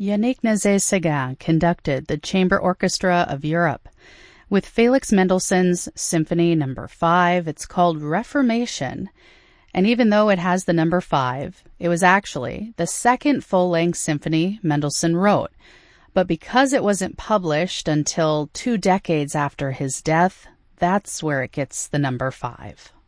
Yannick Nézet-Séguin conducted the Chamber Orchestra of Europe with Felix Mendelssohn's Symphony No. 5. It's called Reformation, and even though it has the number 5, it was actually the second full-length symphony Mendelssohn wrote. But because it wasn't published until 2 decades after his death, that's where it gets the number 5.